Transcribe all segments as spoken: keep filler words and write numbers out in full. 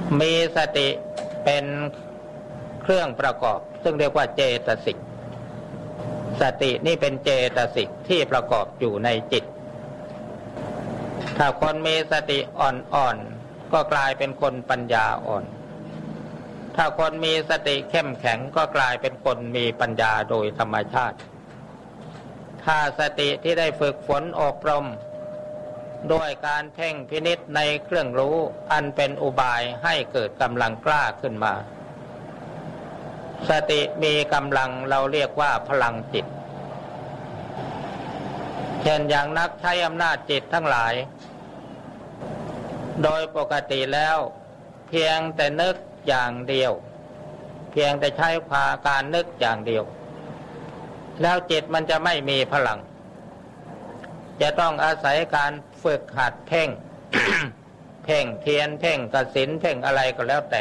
มีสติเป็นเครื่องประกอบซึ่งเรียกว่าเจตสิกสตินี่เป็นเจตสิกที่ประกอบอยู่ในจิตถ้าคนมีสติอ่อนๆก็กลายเป็นคนปัญญาอ่อนถ้าคนมีสติเข้มแข็งก็กลายเป็นคนมีปัญญาโดยธรรมชาติถ้าสติที่ได้ฝึกฝนอบรมด้วยการเพ่งพินิจในเครื่องรู้อันเป็นอุบายให้เกิดกำลังกล้าขึ้นมาสติมีกำลังเราเรียกว่าพลังจิตเช่นอย่างนักใช้อำนาจจิตทั้งหลายโดยปกติแล้วเพียงแต่นึกอย่างเดียวเพียงแต่ใช้พาการนึกอย่างเดียวแล้วจิตมันจะไม่มีพลังจะต้องอาศัยการฝึกหัดเพ่ง เพ่งเทียนเพ่งกสิณเพ่งอะไรก็แล้วแต่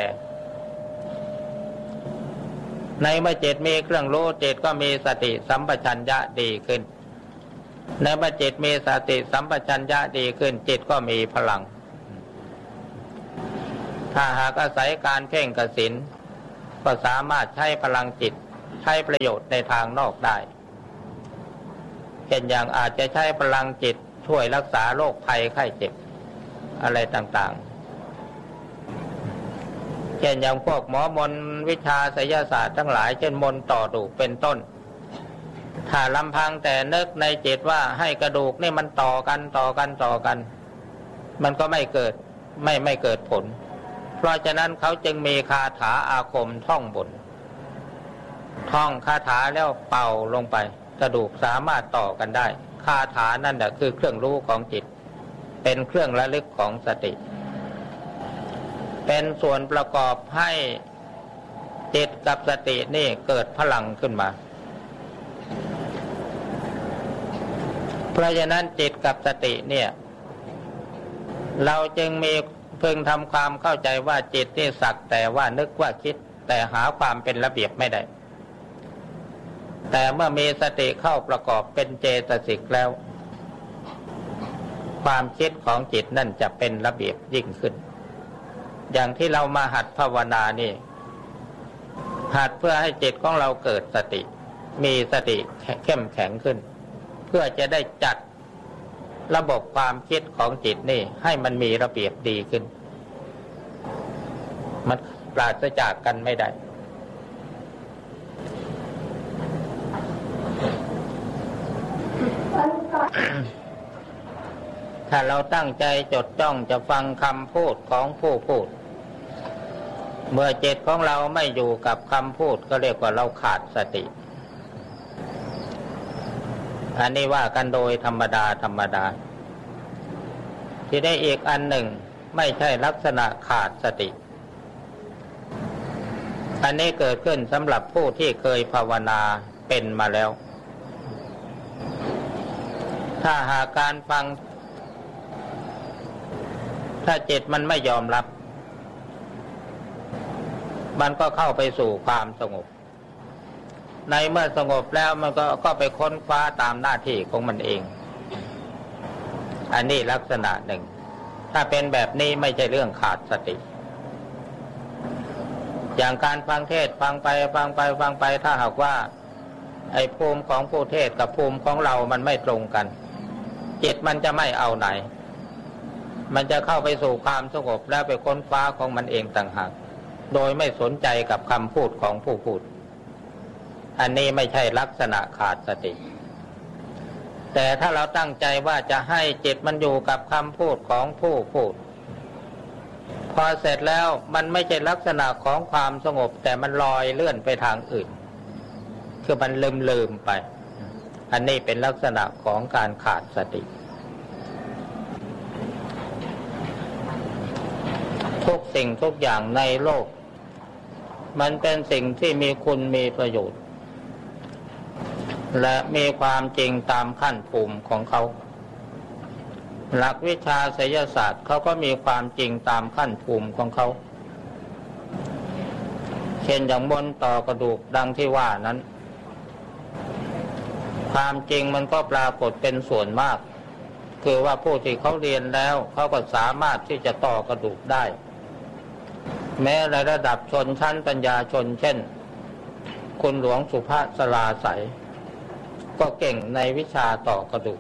ในเมื่อจิตมีเครื่องรู้จิตก็มีสติสัมปชัญญะดีขึ้นในเมื่อจิตมีสติสัมปชัญญะดีขึ้นจิตก็มีพลังถ้าหากอาศัยการเพ่งกสิณก็สามารถใช้พลังจิตใช้ประโยชน์ในทางนอกได้เช่นอย่างอาจจะใช้พลังจิตช่วยรักษาโรคภัยไข้เจ็บอะไรต่างๆเช่นอย่างพวกหมอมนวิชาไสยศาสตร์ทั้งหลายเช่นมนต่อดูกเป็นต้นถ้าลำพังแต่นึกในจิตว่าให้กระดูกนี่มันต่อกันต่อกันต่อกันมันก็ไม่เกิดไม่ไม่เกิดผลเพราะฉะนั้นเขาจึงมีคาถาอาคมท่องบนท่องคาถาแล้วเป่าลงไปกระดูกสามารถต่อกันได้คาถานั่นแหละคือเครื่องรู้ของจิตเป็นเครื่องระลึกของสติเป็นส่วนประกอบให้จิตกับสตินี่เกิดพลังขึ้นมาเพราะฉะนั้นจิตกับสติเนี่ยเราจึงมีพึงทำความเข้าใจว่าจิตนี่สักแต่ว่านึกว่าคิดแต่หาความเป็นระเบียบไม่ได้แต่เมื่อมีสติเข้าประกอบเป็นเจตสิกแล้วความคิดของจิตนั่นจะเป็นระเบียบยิ่งขึ้นอย่างที่เรามาหัดภาวนานี่หัดเพื่อให้จิตของเราเกิดสติมีสติเข้มแข็งขึ้นเพื่อจะได้จัดระบบความคิดของจิตนี่ให้มันมีระเบียบดีขึ้นมันปราศจากกันไม่ได้ถ้าเราตั้งใจจดจ้องจะฟังคำพูดของผู้พูดเมื่อจิตของเราไม่อยู่กับคำพูดก็เรียกว่าเราขาดสติอันนี้ว่ากันโดยธรรมดาธรรมดาที่ได้อีกอันหนึ่งไม่ใช่ลักษณะขาดสติอันนี้เกิดขึ้นสำหรับผู้ที่เคยภาวนาเป็นมาแล้วถ้าหากการฟังถ้าจิตมันไม่ยอมรับมันก็เข้าไปสู่ความสงบในเมื่อสงบแล้วมันก็ก็ไปค้นคว้าตามหน้าที่ของมันเองอันนี้ลักษณะหนึ่งถ้าเป็นแบบนี้ไม่ใช่เรื่องขาดสติอย่างการฟังเทศฟังไปฟังไปฟังไปถ้าหากว่าไอ้ภูมิของผู้เทศกับภูมิของเรามันไม่ตรงกันจิตมันจะไม่เอาไหนมันจะเข้าไปสู่ความสงบแล้วไปค้นคว้าของมันเองต่างหากโดยไม่สนใจกับคำพูดของผู้พูดอันนี้ไม่ใช่ลักษณะขาดสติแต่ถ้าเราตั้งใจว่าจะให้จิตมันอยู่กับคำพูดของผู้พูดพอเสร็จแล้วมันไม่ใช่ลักษณะของความสงบแต่มันลอยเลื่อนไปทางอื่นคือมันลืมลืมไปอันนี้เป็นลักษณะของการขาดสติทุกสิ่งทุกอย่างในโลกมันเป็นสิ่งที่มีคุณมีประโยชน์และมีความจริงตามขั้นภูมิของเขาหลักวิชาไสยศาสตร์เขาก็มีความจริงตามขั้นภูมิของเขาเช่นอย่างมนต่อกระดูกดังที่ว่านั้นความจริงมันก็ปรากฏเป็นส่วนมากคือว่าผู้ที่เขาเรียนแล้วเขาก็สามารถที่จะต่อกระดูกได้แม้ในระดับชนชั้นปัญญาชนเช่นคุณหลวงสุภาสราใสก็เก่งในวิชาต่อกระดูก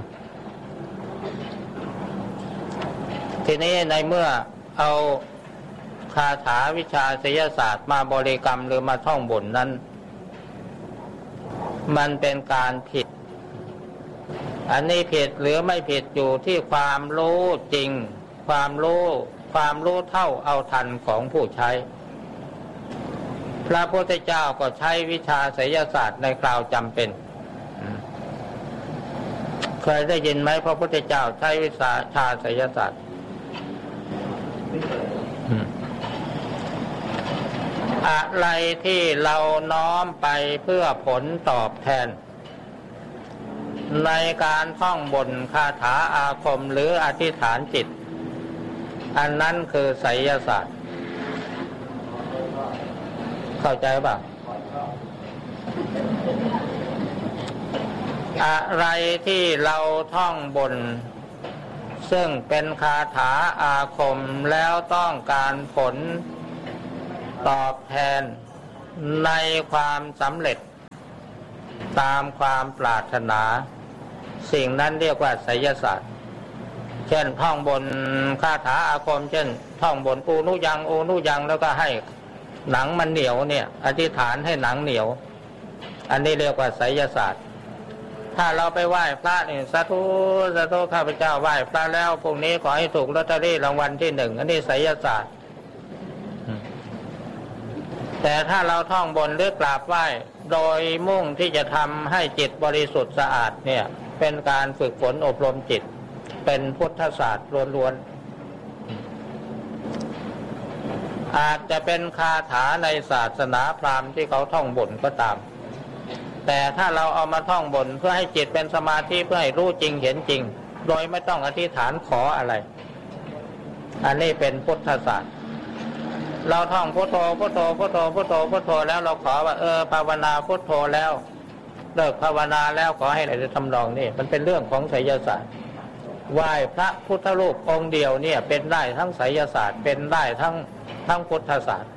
ทีนี้ในเมื่อเอาคาถาวิชาไสยศาสตร์มาบริกรรมหรือมาท่องบนนั้นมันเป็นการผิดอันนี้ผิดหรือไม่ผิดอยู่ที่ความรู้จริงความรู้ความรู้เท่าเอาทันของผู้ใช้พระพุทธเจ้าก็ใช้วิชาไสยศาสตร์ในคราวจำเป็นเคยได้ยินไหมพระพุทธเจ้าใช้วิชาชาไสยศาสตร์อะไรที่เราน้อมไปเพื่อผลตอบแทนในการท่องบนคาถาอาคมหรืออธิษฐานจิตอันนั้นคือไสยศาสตร์เข้าใจป่ะอะไรที่เราท่องบนซึ่งเป็นคาถาอาคมแล้วต้องการผลตอบแทนในความสำเร็จตามความปรารถนาสิ่งนั้นเรียกว่าไสยศาสตร์เช่นท่องบนคาถาอาคมเช่นท่องบนอูนุยังอูนุยังแล้วก็ให้หนังมันเหนียวเนี่ยอธิษฐานให้หนังเหนียวอันนี้เรียกว่าไสยศาสตร์ถ้าเราไปไหว้พระนี่สาธุสาธุข้าพเจ้าไหว้พระแล้วพรุ่งนี้ขอให้ถูกลอตเตอรี่รางวัลที่หนึ่งอันนี้ไสยศาสตร์แต่ถ้าเราท่องบนหรือกราบไหว้โดยมุ่งที่จะทำให้จิตบริสุทธิ์สะอาดเนี่ยเป็นการฝึกฝนอบรมจิตเป็นพุทธศาสตร์ล้วนๆอาจจะเป็นคาถาในศาสนาพราหมณ์ที่เขาท่องบนก็ตามแต่ถ้าเราเอามาท่องบนเพื่อให้จิตเป็นสมาธิเพื่อให้รู้จริงเห็นจริงโดยไม่ต้องอธิษฐานขออะไรอันนี้เป็นพุทธศาสตร์เราท่องพุทโธพุทโธพุทโธพุทโธพุทโธแล้วเราขอว่าเออภาวนาพุทโธแล้วเลิกภาวนาแล้วขอให้อะไรทำนองนี้มันเป็นเรื่องของไสยศาสตร์ไหว้พระพุทธรูปองค์เดียวเนี่ยเป็นได้ทั้งไสยศาสตร์เป็นได้ทั้งทั้งพุทธศาสตร์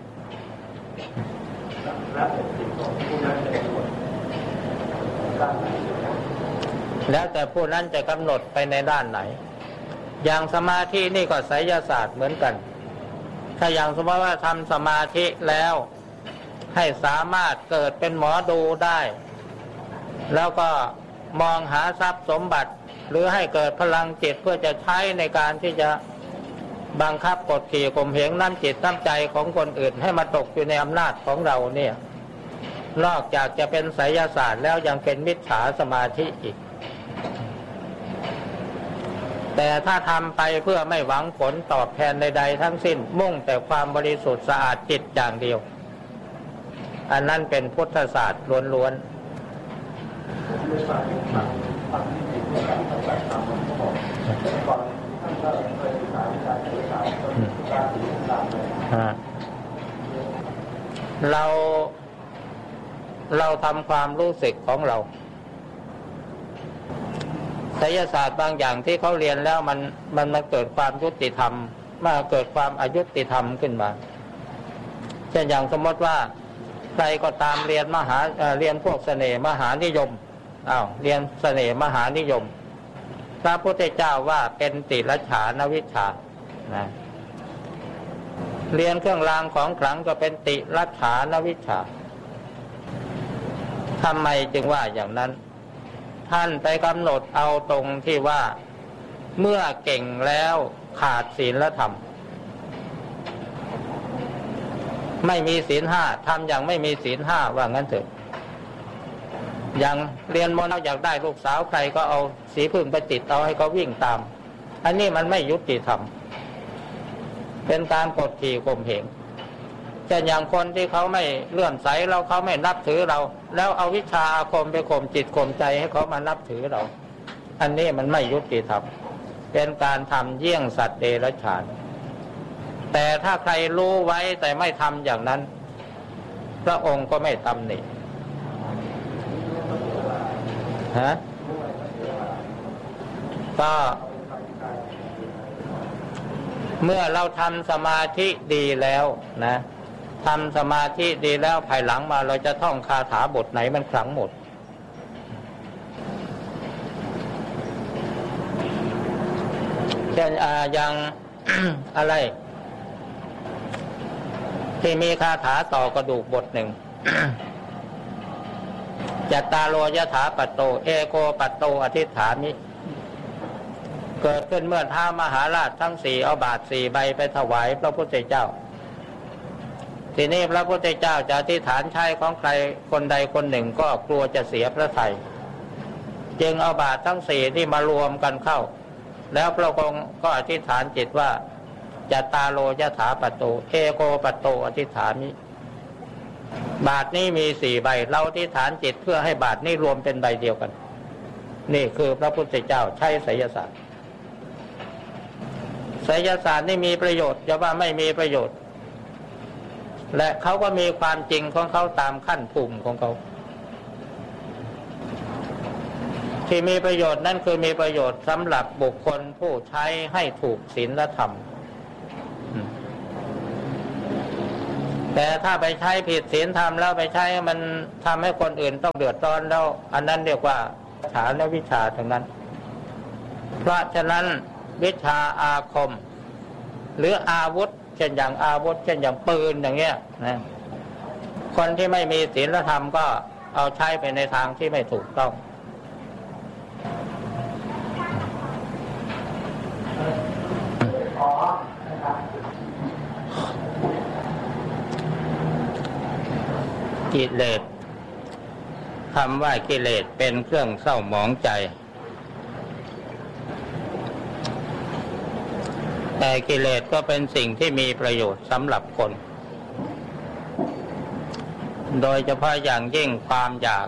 แล้วแต่ผู้นั้นจะกำหนดไปในด้านไหนอย่างสมาธินี่ก็ไสยศาสตร์เหมือนกันถ้าอย่างสมมติว่าทำสมาธิแล้วให้สามารถเกิดเป็นหมอดูได้แล้วก็มองหาทรัพย์สมบัติหรือให้เกิดพลังจิตเพื่อจะใช้ในการที่จะบังคับกดขี่ข่มเหงน้ำจิตน้ำใจของคนอื่นให้มาตกอยู่ในอำนาจของเราเนี่ยนอกจากจะเป็นไสยศาสตร์แล้วยังเป็นมิจฉาสมาธิอีกแต่ถ้าทำไปเพื่อไม่หวังผลตอบแทนใดๆทั้งสิ้นมุ่งแต่ความบริสุทธิ์สะอาดจิตอย่างเดียวอันนั้นเป็นพุทธศาสตร์ล้วนๆเราเราทำความรู้สึกของเราไสยศาสตร์บางอย่างที่เขาเรียนแล้วมันมันมาเกิดความยุติธรรมมาเกิดความอยุติธรรมขึ้นมาเช่นอย่างสมมติว่าใครก็ตามเรียนมหาเรียนพวกเสน่ห์มหานิยมอ้าวเรียนเสน่ห์มหานิยมพระพุทธเจ้าว่าเป็นติรัจฉานวิชชานะเรียนเครื่องรางของขลังก็เป็นติรัจฉานวิชชาทำไมจึงว่าอย่างนั้นท่านไปกำหนดเอาตรงที่ว่าเมื่อเก่งแล้วขาดศีลธรรมไม่มีศีลห้าทำอย่างไม่มีศีลห้าว่างั้นเถอะอย่างเรียนมนต์อยากได้ลูกสาวใครก็เอาสีพึ่งไปติดเอาให้เขาวิ่งตามอันนี้มันไม่ยุติธรรมเป็นการกดขี่ข่มเหงเช่นอย่างคนที่เขาไม่เลื่อมใสเราเขาไม่นับถือเราแล้วเอาวิชาอาคมไปข่มจิตข่มใจให้เขามานับถือเราอันนี้มันไม่ยุติธรรมเป็นการทำเยี่ยงสัตว์เดรัจฉานแต่ถ้าใครรู้ไว้แต่ไม่ทำอย่างนั้นพระองค์ก็ไม่ตำหนิฮะก็เมื่อเราทำสมาธิดีแล้วนะทำสมาธิดีแล้วภายหลังมาเราจะท่องคาถาบทไหนมันขลังหมดเช่นอย่าง อะไรที่มีคาถาต่อกระดูกบทหนึ่ง จัตตาโลยถาปัตโตเอโกปัตโตอธิษฐามิเกิดขึ้นเมื่อท้ามหาราชทั้งสี่เอาบาตรสี่ใบไปถวายพระพุทธเจ้าทีนี้พระพุทธเจ้าจะอธิษฐานใช้ของใครคนใดคนหนึ่งก็กลัวจะเสียพระทัยจึงเอาบาตรทั้งสี่ที่มารวมกันเข้าแล้วพระองค์ก็อธิษฐานจิตว่าจัตตาโลยถาปัตโตเอโกปัตโตอธิษฐามิบาทนี้มีสี่ใบเราอธิษฐานจิตเพื่อให้บาทนี้รวมเป็นใบเดียวกันนี่คือพระพุทธเจ้าใช้ไสยศาสตร์ไสยศาสตร์นี่มีประโยชน์อย่าว่าไม่มีประโยชน์และเขาก็มีความจริงของเขาตามขั้นภูมิของเขาที่มีประโยชน์นั่นคือมีประโยชน์สำหรับบุคคลผู้ใช้ให้ถูกศีลธรรมแต่ถ้าไปใช้ผิดศีลธรรมแล้วไปใช้มันทำให้คนอื่นต้องเดือดร้อนแล้วอันนั้นเรียกว่าฐานและวิชาทั้งนั้นเพราะฉะนั้นวิชาอาคมหรืออาวุธเช่นอย่างอาวุธเช่นอย่างปืนอย่างเงี้ยนะคนที่ไม่มีศีลธรรมก็เอาใช้ไปในทางที่ไม่ถูกต้องกิเลสคำว่ากิเลสเป็นเครื่องเศร้าหมองใจแต่กิเลสก็เป็นสิ่งที่มีประโยชน์สำหรับคนโดยเฉพาะอย่างยิ่งความอยาก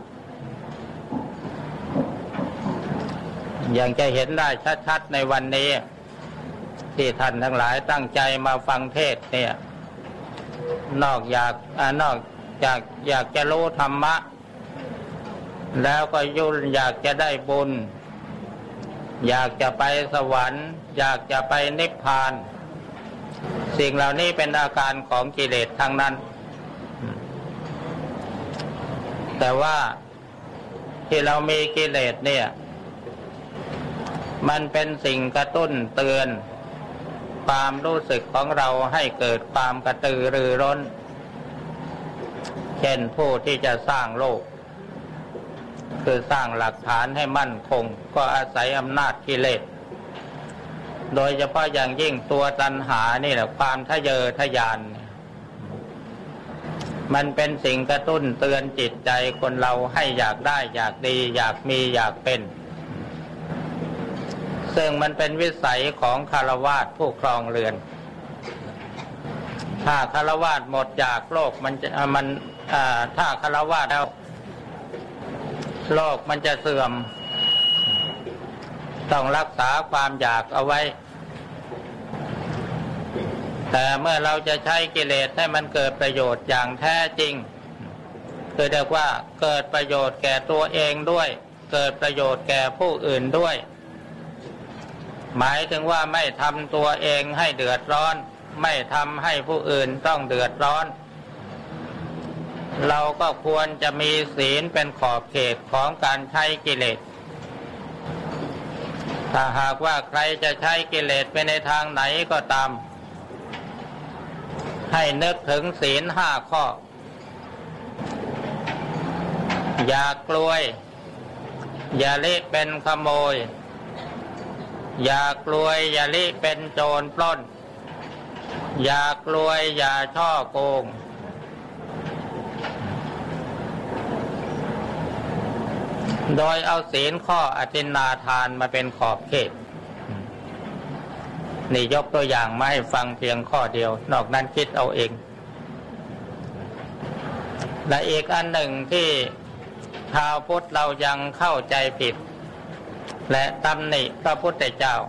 อย่างจะเห็นได้ชัดๆในวันนี้ที่ท่านทั้งหลายตั้งใจมาฟังเทศน์เนี่ยนอกอยากนอกจากอยากจะรู้ธรรมะแล้วก็ยุ่งอยากจะได้บุญอยากจะไปสวรรค์อยากจะไปนิพพานสิ่งเหล่านี้เป็นอาการของกิเลสทั้งนั้นแต่ว่าที่เรามีกิเลสเนี่ยมันเป็นสิ่งกระตุ้นเตือนความรู้สึกของเราให้เกิดความกระตือรือร้นเช่นผู้ที่จะสร้างโลกคือสร้างหลักฐานให้มั่นคงก็อาศัยอำนาจกิเลสโดยเฉพาะอย่างยิ่งตัวตัณหานี่แหละความทะเยอทะยานมันเป็นสิ่งกระตุ้นเตือนจิตใจคนเราให้อยากได้อยากดีอยากมีอยากเป็นซึ่งมันเป็นวิสัยของฆราวาสผู้ครองเรือนถ้าฆราวาสหมดจากโลกมันจะมันถ้าฆราวาสแล้วโลกมันจะเสื่อมต้องรักษาความอยากเอาไว้แต่เมื่อเราจะใช้กิเลสให้มันเกิดประโยชน์อย่างแท้จริงคือเรียกว่าเกิดประโยชน์แก่ตัวเองด้วยเกิดประโยชน์แก่ผู้อื่นด้วยหมายถึงว่าไม่ทำตัวเองให้เดือดร้อนไม่ทำให้ผู้อื่นต้องเดือดร้อนเราก็ควรจะมีศีลเป็นขอบเขตของการใช้กิเลสถ้าหากว่าใครจะใช้กิเลสไปในทางไหนก็ตามให้นึกถึงศีลห้าข้ออย่ากลวยอย่าลิเป็นขโมยอย่ากลวยอย่าลิเป็นโจรปล้นอย่ากลวยอย่าช่อโกงโดยเอาศีลข้ออทินนาทานมาเป็นขอบเขตนี่ยกตัวอย่างมาให้ฟังเพียงข้อเดียวนอกนั้นคิดเอาเองและอีกอันหนึ่งที่ชาวพุทธเรายังเข้าใจผิดและตำหนิพระพุทธเจ้า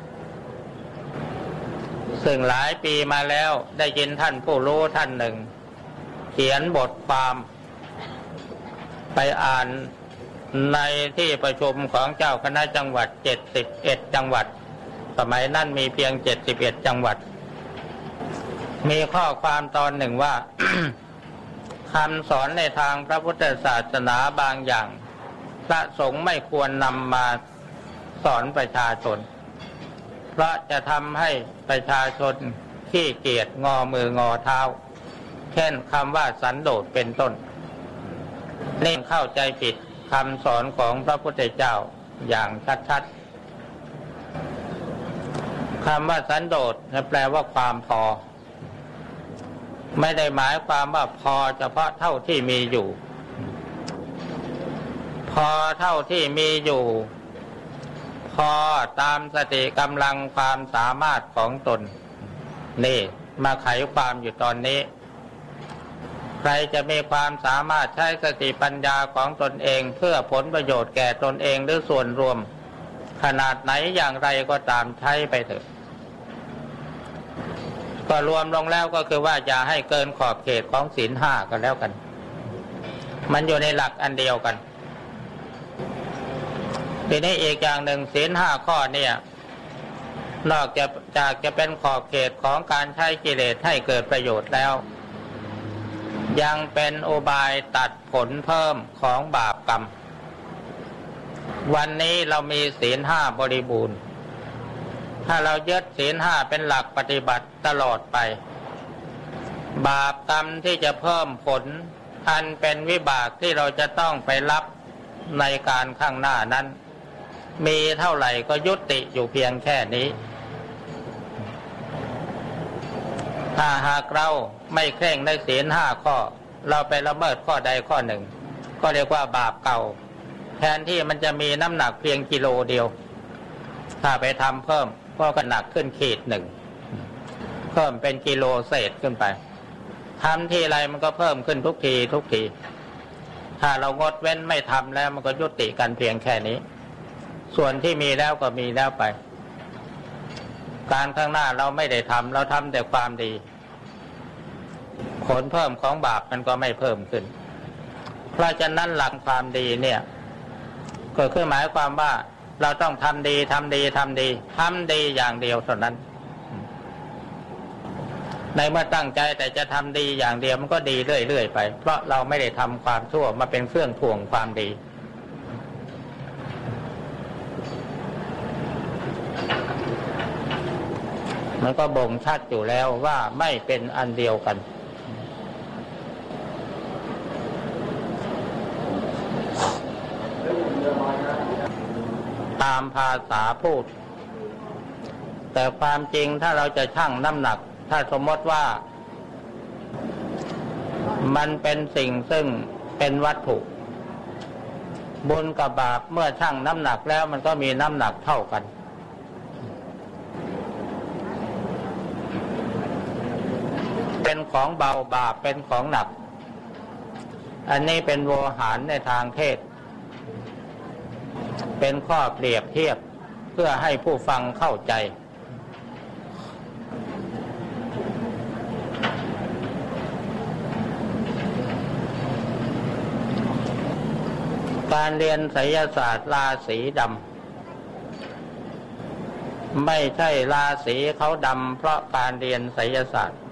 ซึ่งหลายปีมาแล้วได้ยินท่านผู้รู้ท่านหนึ่งเขียนบทความไปอ่านในที่ประชุมของเจ้าคณะจังหวัดเจ็ดสิบเอ็ดจังหวัดสมัยนั้นมีเพียงเจ็ดสิบเอ็ดจังหวัดมีข้อความตอนหนึ่งว่า คำสอนในทางพระพุทธศาสนาบางอย่างพระสงฆ์ไม่ควรนำมาสอนประชาชนเพราะจะทำให้ประชาชนขี้เกียจงอมืองอเท้าเช่นคำว่าสันโดษเป็นต้นเล่นเข้าใจผิดคำสอนของพระพุทธเจ้าอย่างชัดๆคำว่าสันโดษแปลว่าความพอไม่ได้หมายความว่าพอเฉพาะเท่าที่มีอยู่พอเท่าที่มีอยู่พอตามสติกำลังความสามารถของตนนี่มาไขความอยู่ตอนนี้ใครจะมีความสามารถใช้สติปัญญาของตนเองเพื่อผลประโยชน์แก่ตนเองหรือส่วนรวมขนาดไหนอย่างไรก็ตามใช้ไปเถอะก็รวมลงแล้วก็คือว่าอย่าให้เกินขอบเขตของศีลห้ากันแล้วกันมันอยู่ในหลักอันเดียวกันทีนี้อีกอย่างหนึ่งศีลห้าข้อเนี่ยนอกจากจากจะเป็นขอบเขตของการใช้กิเลสให้เกิดประโยชน์แล้วยังเป็นอุบายตัดผลเพิ่มของบาปกรรมวันนี้เรามีศีลห้าบริบูรณ์ถ้าเรายึดศีลห้าเป็นหลักปฏิบัติตลอดไปบาปกรรมที่จะเพิ่มผลอันเป็นวิบากที่เราจะต้องไปรับในการข้างหน้านั้นมีเท่าไหร่ก็ยุติอยู่เพียงแค่นี้ถ้าหากเราไม่เคร่งในศีลห้าข้อเราไปละเมิดข้อใดข้อหนึ่งก็เรียกว่าบาปเก่าแทนที่มันจะมีน้ำหนักเพียงกิโลเดียวถ้าไปทำเพิ่มก็หนักขึ้นขีดหนึ่งเพิ่มเป็นกิโลเศษขึ้นไปทำทีไรมันก็เพิ่มขึ้นทุกทีทุกทีถ้าเรางดเว้นไม่ทำแล้วมันก็ยุติกันเพียงแค่นี้ส่วนที่มีแล้วก็มีแล้วไปการข้างหน้าเราไม่ได้ทำเราทำแต่ความดีผลเพิ่มของบาปมันก็ไม่เพิ่มขึ้นเพราะฉะนั้นหลักความดีเนี่ยก็คือหมายความว่าเราต้องทำดีทำดีทำดีทำดีอย่างเดียวเท่านั้นในเมื่อตั้งใจแต่จะทำดีอย่างเดียวมันก็ดีเรื่อยๆไปเพราะเราไม่ได้ทำความชั่วมาเป็นเครื่องถ่วงความดีมันก็บ่งชัดอยู่แล้วว่าไม่เป็นอันเดียวกันตามภาษาพูดแต่ความจริงถ้าเราจะชั่งน้ำหนักถ้าสมมติว่ามันเป็นสิ่งซึ่งเป็นวัตถุบุญกับบาปเมื่อชั่งน้ำหนักแล้วมันก็มีน้ำหนักเท่ากันเป็นของเบาบาปเป็นของหนักอันนี้เป็นโวหารในทางเทศเป็นข้อเปรียบเทียบเพื่อให้ผู้ฟังเข้าใจการเรียนไสยศาสตร์ราศีดำไม่ใช่ราศีเขาดำเพราะการเรียนไสยศาสตร์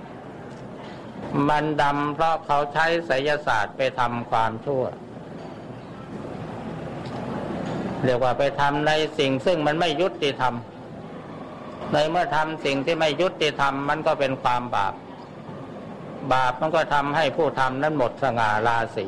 มันดำเพราะเขาใช้ไสยศาสตร์ไปทำความชั่วเรียกว่าไปทำในสิ่งซึ่งมันไม่ยุติธรรมในเมื่อทำสิ่งที่ไม่ยุติธรรมมันก็เป็นความบาปบาปมันก็ทำให้ผู้ทำนั้นหมดสง่าราศี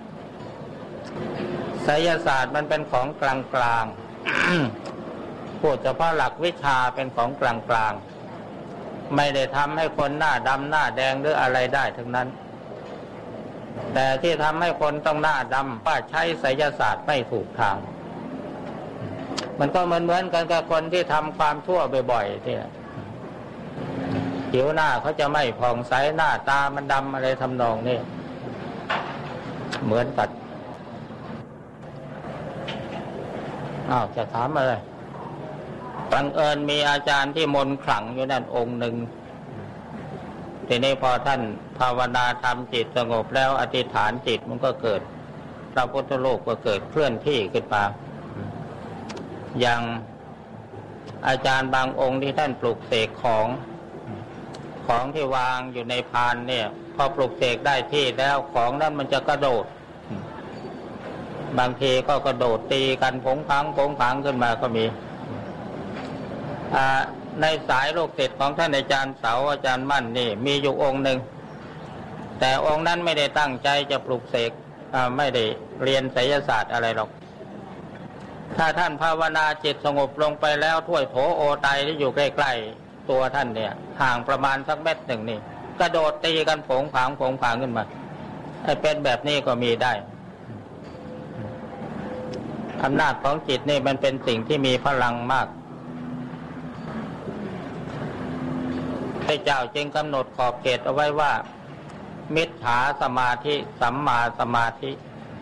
ไสยศาสตร์มันเป็นของกลางๆ พูดเฉพาะหลักวิชาเป็นของกลางๆไม่ได้ทำให้คนหน้าดำหน้าแดงหรืออะไรได้ทั้งนั้นแต่ที่ทำให้คนต้องหน้าดำว่าใช้ไสยศาสตร์ไม่ถูกทางมันก็เหมือนเหมือนกันกับคนที่ทำความชั่วบ่อยๆที่ผิวหน้าเขาจะไม่ผ่องใสหน้าตามันดำอะไรทำนองนี้เหมือนกันอ้าวจะถามอะไรบังเอิญมีอาจารย์ที่มนต์ขลังอยู่นั่นองค์หนึ่งทีนี้พอท่านภาวนาทำจิตสงบแล้วอธิษฐานจิตมันก็เกิดพระพุทธโลกก็เกิดเคลื่อนที่ขึ้นมาอย่างอาจารย์บางองค์ที่ท่านปลุกเสกของของที่วางอยู่ในพานเนี่ยพอปลุกเสกได้ที่แล้วของนั้นมันจะกระโดดบางทีก็กระโดดตีกันผงพังผงพังขึ้นมาก็มีในสายลูกศิษย์ของท่านอาจารย์เสาอาจารย์มั่นนี่มีอยู่องค์หนึ่งแต่องค์นั้นไม่ได้ตั้งใจจะปลุกเสกไม่ได้เรียนไสยศาสตร์อะไรหรอกถ้าท่านภาวนาจิตสงบลงไปแล้วถ้วยโถโอไตที่อยู่ใกล้ๆตัวท่านเนี่ยห่างประมาณสักเม็ดหนึ่งนี่กระโดดตีกันผงผางผงผางขึ้นมาให้เป็นแบบนี้ก็มีได้อำนาจของจิตนี่มันเป็นสิ่งที่มีพลังมากพระเจ้าจึงกำหนดขอบเขตเอาไว้ว่ามิจฉาสมาธิสัมมาสมาธิ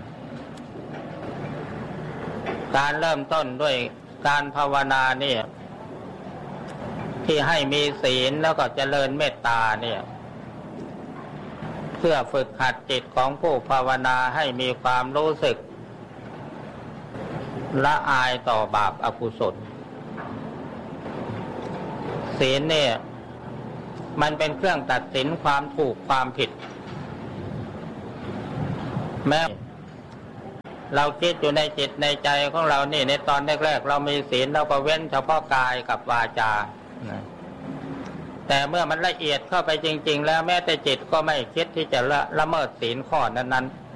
การเริ่มต้นด้วยการภาวนาเนี่ยที่ให้มีศีลแล้วก็เจริญเมตตาเนี่ยเพื่อฝึกหัดจิตของผู้ภาวนาให้มีความรู้สึกละอายต่อบาปอกุศลศีลเนี่ยมันเป็นเครื่องตัดสินความถูกความผิดแม้เราคิดอยู่ในจิตในใจของเรานี่ในตอนแรกๆเรามีศีลเราก็เว้นเฉพาะกายกับวาจาแต่เมื่อมันละเอียดเข้าไปจริงๆแล้วแม้แต่จิตก็ไม่คิดที่จะละละเมิดศีลข้อนั้นๆ